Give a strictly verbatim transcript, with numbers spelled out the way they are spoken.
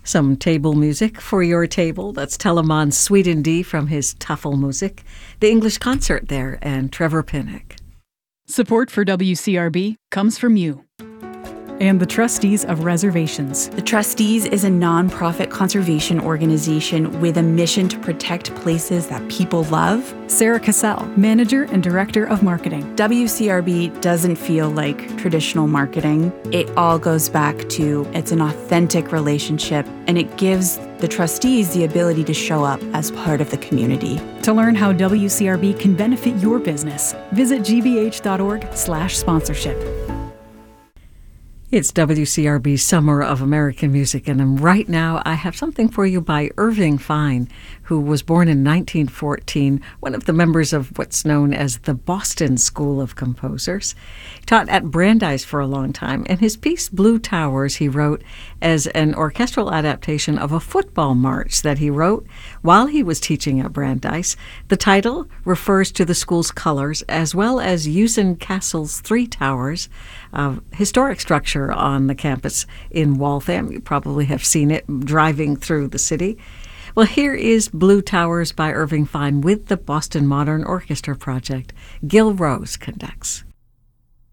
Some table music for your table. That's Telemann's Suite in D from his Tafelmusik. The English Concert there, and Trevor Pinnock. Support for W C R B comes from you and the Trustees of Reservations. The Trustees is a nonprofit conservation organization with a mission to protect places that people love. Sarah Cassell, Manager and Director of Marketing. W C R B doesn't feel like traditional marketing. It all goes back to it's an authentic relationship, and it gives the trustees the ability to show up as part of the community. To learn how W C R B can benefit your business, visit g b h dot org slash sponsorship. It's W C R B Summer of American Music, and right now I have something for you by Irving Fine, who was born in nineteen fourteen, one of the members of what's known as the Boston School of Composers. He taught at Brandeis for a long time, and his piece Blue Towers he wrote as an orchestral adaptation of a football march that he wrote while he was teaching at Brandeis. The title refers to the school's colors, as well as Usson Castle's three towers, a historic structure on the campus in Waltham. You probably have seen it driving through the city. Well, here is Blue Towers by Irving Fine with the Boston Modern Orchestra Project. Gil Rose conducts.